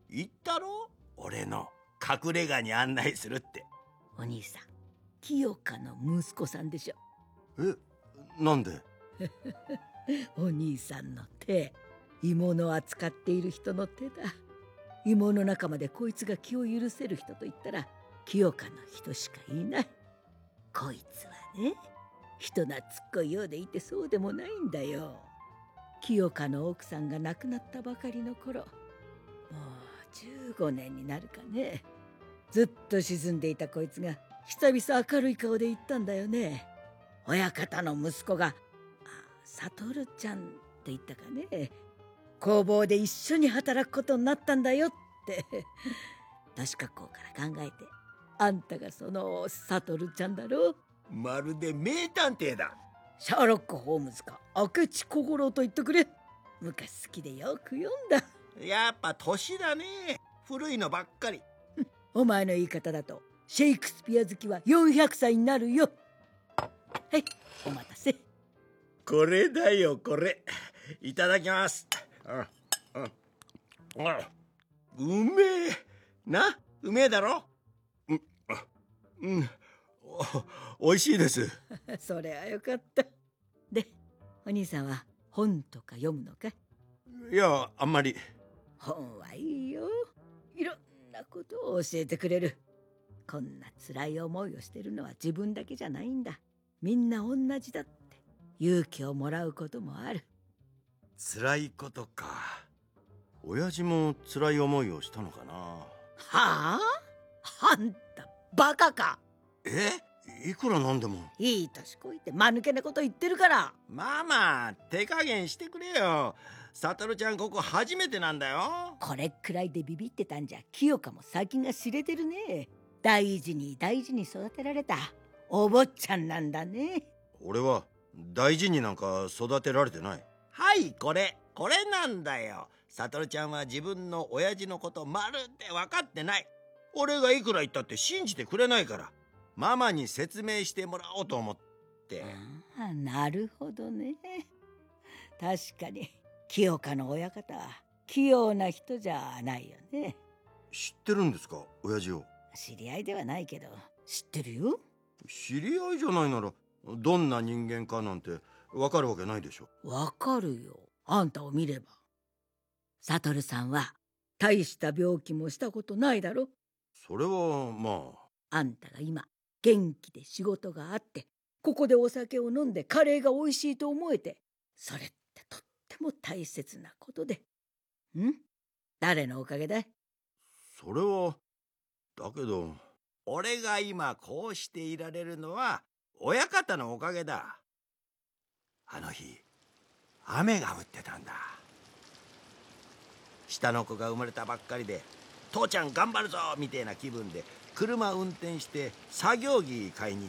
言ったろ、俺の隠れ家に案内するって。 お兄さん、清香の息子さんでしょ。 なんで？ お兄さんの手、芋の扱っている人の手だ。芋の中までこいつが気を許せる人と言ったら清香の人しかいない。こいつはね、人懐っこいようでいてそうでもないんだよ。清香の奥さんが亡くなったばかりの頃、もう15年になるかね。ずっと沈んでいたこいつが久々明るい顔で言ったんだよね。親方の息子が悟ちゃんって言ったかね。工房で一緒に働くことになったんだよって。年格好から考えてあんたがその悟ちゃんだろ。 まるで名探偵だ。 シャーロック・ホームズか明智小五郎と言ってくれ。昔好きでよく読んだ。 やっぱ年だね。古いのばっかり。 お前の言い方だとシェイクスピア好きは400歳になるよ。はい、お待たせ。 これだよ、これ。いただきます。うめえな。うめえだろ。おいしいです。 それはよかった。で、お兄さんは本とか読むのかい？ いや、あんまり。 本はいいよ。いろんなことを教えてくれる。こんな辛い思いをしてるのは自分だけじゃないんだ。みんな同じだって勇気をもらうこともある。 辛いことか。親父も辛い思いをしたのかな。 はあ？あんたバカか。 いくらなんでも。 いい年こいて間抜けなこと言ってるから。 ママ、手加減してくれよ。悟ちゃんここ初めてなんだよ。 これくらいでビビってたんじゃ清香も先が知れてるね。大事に大事に育てられたお坊ちゃんなんだね。 俺は大事になんか育てられてない。はい、これなんだよ。悟ちゃんは自分の親父のことまるで分かってない。俺がいくら言ったって信じてくれないから、ママに説明してもらおうと思って。 なるほどね。確かに清香の親方は器用な人じゃないよね。 知ってるんですか、親父を？ 知り合いではないけど知ってるよ。 知り合いじゃないならどんな人間かなんてわかるわけないでしょ。 わかるよ、あんたを見れば。悟さんは大した病気もしたことないだろ。 それはまあんたが今元気で仕事があってここでお酒を飲んでカレーが美味しいと思えて、それってとっても大切なことで。誰のおかげだい？ それはだけど、俺が今こうしていられるのは親方のおかげだ。あの日雨が降ってたんだ。下の子が生まれたばっかりで、父ちゃん頑張るぞみてえな気分で車運転して作業着買いに行った。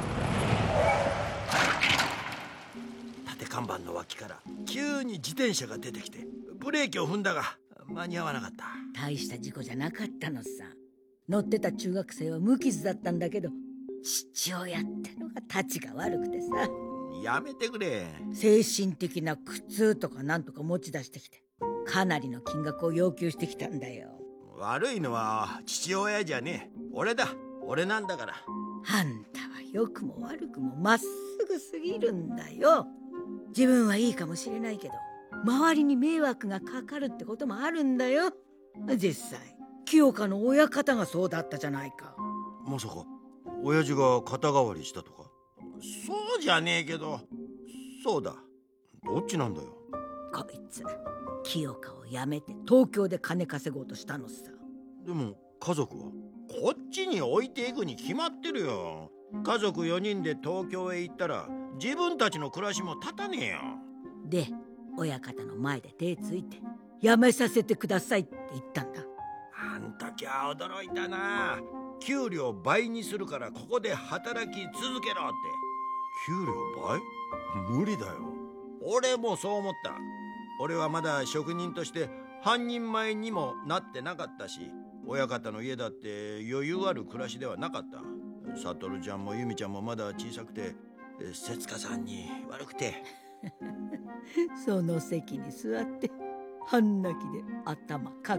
縦看板の脇から急に自転車が出てきてブレーキを踏んだが間に合わなかった。 大した事故じゃなかったのさ。乗ってた中学生は無傷だったんだけど、父親ってのがたちが悪くてさ。 やめてくれ。 精神的な苦痛とかなんとか持ち出してきてかなりの金額を要求してきたんだよ。 悪いのは父親じゃねえ、俺だ。俺なんだから。 あんたは良くも悪くもまっすぐすぎるんだよ。自分はいいかもしれないけど周りに迷惑がかかるってこともあるんだよ。実際清香の親方がそうだったじゃないか。 まさか親父が肩代わりしたとか？そうじゃねえけど。そうだ、どっちなんだよ。 こいつ清香を辞めて東京で金稼ごうとしたのさ。 でも家族は？こっちに置いていくに決まってるよ。家族4人で東京へ行ったら自分たちの暮らしも立たねえよ。 で親方の前で手ついて辞めさせてくださいって言ったんだ。 あん時は驚いたな。給料倍にするからここで働き続けろって。給料倍？無理だよ。俺もそう思った。俺はまだ職人として半人前にもなってなかったし、親方の家だって余裕ある暮らしではなかった。悟ちゃんも由美ちゃんもまだ小さくて、節香さんに悪くて。 その席に座って半泣きで頭か